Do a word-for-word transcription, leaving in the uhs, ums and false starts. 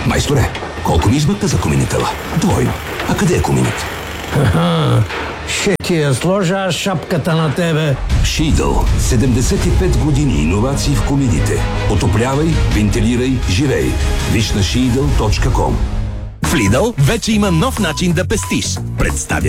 Майсторе, колко ми измъкна за коминитела? Двойно. А къде е коминит? Ха-ха. Ще ти я сложа аз шапката на тебе. Шидъл. седемдесет и пет години иновации в комините. Отоплявай, вентилирай, живей. Виж на шидъл точка ком. В Lidl вече има нов начин да пестиш. Представя